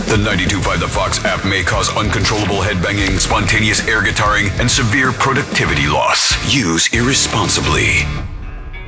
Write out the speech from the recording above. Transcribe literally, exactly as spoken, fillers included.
The ninety-two point five The Fox app may cause uncontrollable headbanging, spontaneous air guitaring, and severe productivity loss. Use irresponsibly.